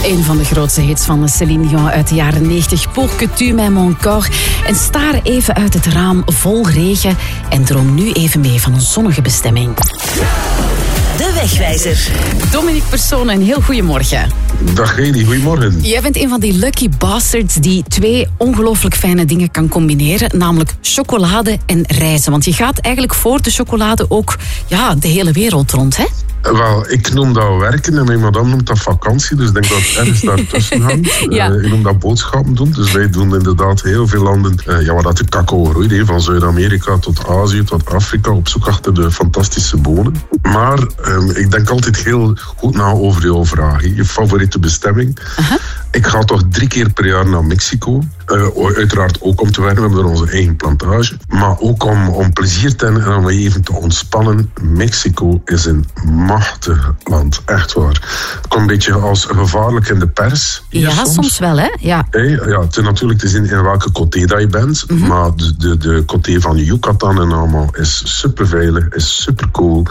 Een van de grootste hits van Céline Dion uit de jaren 90. Pour que tu m'aimes encore. En staar even uit het raam vol regen en droom nu even mee van een zonnige bestemming. De Wegwijzer. Dominique Persone, een heel goeiemorgen. Dag Reni, goedemorgen. Jij bent een van die lucky bastards die twee ongelooflijk fijne dingen kan combineren, namelijk chocolade en reizen. Want je gaat eigenlijk voor de chocolade ook de hele wereld rond, hè? Wel, ik noem dat werken en mijn madame noemt dat vakantie, dus ik denk dat het ergens daartussen hangt. Ja. Ik noem dat boodschappen doen, dus wij doen inderdaad heel veel landen waar dat de cacao groeit, van Zuid-Amerika tot Azië, tot Afrika, op zoek achter de fantastische bonen. Maar ik denk altijd heel goed na over jouw vraag. Je favoriete bestemming? Uh-huh. Ik ga toch 3 keer per jaar naar Mexico. Uiteraard ook om te werken, we hebben er onze eigen plantage. Maar ook om plezier te hebben en om even te ontspannen. Mexico is een machtig land, echt waar. Het komt een beetje als gevaarlijk in de pers. Ja, soms wel, hè? Ja. Het is natuurlijk te zien in welke coté dat je bent. Mm-hmm. Maar de coté van Yucatan en allemaal is super veilig, is super cool.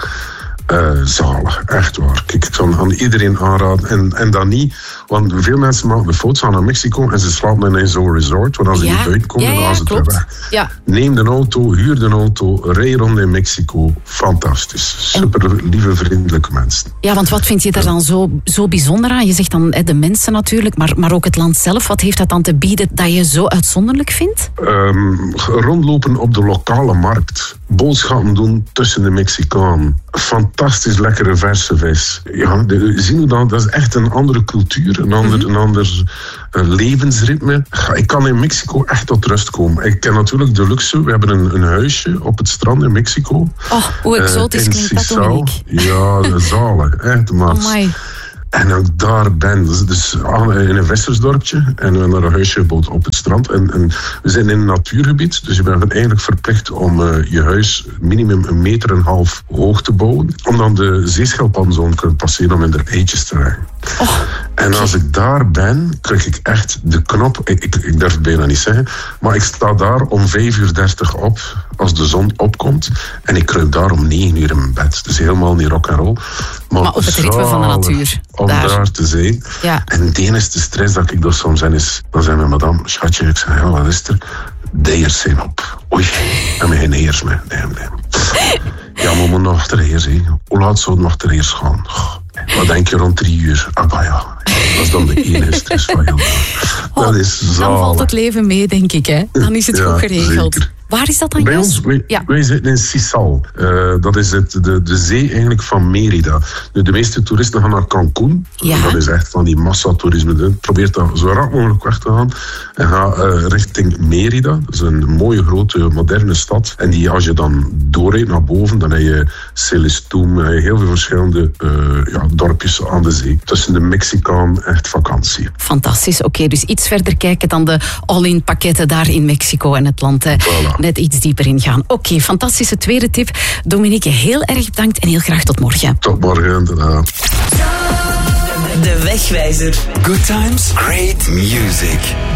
Zalig, echt waar. Kijk, ik zou aan iedereen aanraden. En dat niet, want veel mensen maken de fout, gaan naar Mexico en ze slapen in zo'n resort, waar ze niet uitkomen, dan gaan ze terug weg. Ja. Neem de auto, huur de auto, rij rond in Mexico. Fantastisch. Super lieve, vriendelijke mensen. Ja, want wat vind je daar dan zo bijzonder aan? Je zegt dan de mensen natuurlijk, maar ook het land zelf. Wat heeft dat dan te bieden dat je zo uitzonderlijk vindt? Rondlopen op de lokale markt. Boodschappen doen tussen de Mexicanen. Fantastisch lekkere verse vis. Ja, zien we dat is echt een andere cultuur, een ander levensritme. Ik kan in Mexico echt tot rust komen. Ik ken natuurlijk de luxe. We hebben een huisje op het strand in Mexico. Oh, hoe exotisch klinkt dat, Dominique. Ja, zalig. Echt, maar... En ook daar ben dus in een vissersdorpje en we hebben een huisje gebouwd op het strand. En we zijn in een natuurgebied, dus je bent eigenlijk verplicht om je huis minimum 1,5 meter hoog te bouwen. Om dan de zeeschildpadden zo kunnen passeren om in de eitjes te leggen. Oh, en als ik daar ben, krijg ik echt de knop. Ik durf het bijna niet zeggen, maar ik sta daar om 5:30 op, als de zon opkomt. En ik kruip daar om 9 uur in mijn bed. Dus helemaal niet rock'n'roll. Maar op het ritme van de natuur. Om daar te zijn. Ja. En de enige stress dat ik door soms ben is, dan zei mijn madame, schatje, ik zeg, wat is er? De eiers zijn op. Oei, en we geen eiers meer. Nee. Ja, maar we moeten nog achter de eiers. Hoe laat zou het nog achter de eiers gaan? Wat denk je, rond 3 uur? Ja, dat is dan de enige stress van heel dag. Dat is zalig. Dan valt het leven mee, denk ik, hè? Dan is het goed geregeld. Zeker. Waar is dat dan bij ons? Wij zitten in Sisal. Dat is de zee eigenlijk van Merida. De meeste toeristen gaan naar Cancún. Ja. Dat is echt van die massatoerisme. Probeer dat zo rap mogelijk weg te gaan. En ga richting Merida. Dat is een mooie, grote, moderne stad. En die, als je dan doorrijdt naar boven, dan heb je Celestum, heel veel verschillende dorpjes aan de zee. Tussen de Mexicaan, echt vakantie. Fantastisch. Oké, dus iets verder kijken dan de all-in pakketten daar in Mexico en het land. Voilà. Net iets dieper ingaan. Oké, fantastische tweede tip. Dominique, heel erg bedankt en heel graag tot morgen. Tot morgen, inderdaad. De Wegwijzer. Good times, great music.